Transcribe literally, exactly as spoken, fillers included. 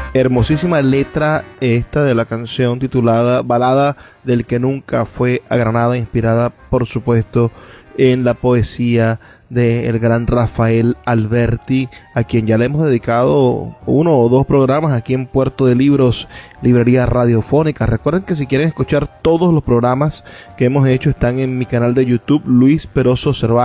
Hermosísima letra esta de la canción titulada Balada del que nunca fue a Granada, inspirada por supuesto en la poesía del gran Rafael Alberti, a quien ya le hemos dedicado uno o dos programas aquí en Puerto de Libros, Librería Radiofónica. Recuerden que si quieren escuchar todos los programas que hemos hecho están en mi canal de YouTube, Luis Peroso Cervantes.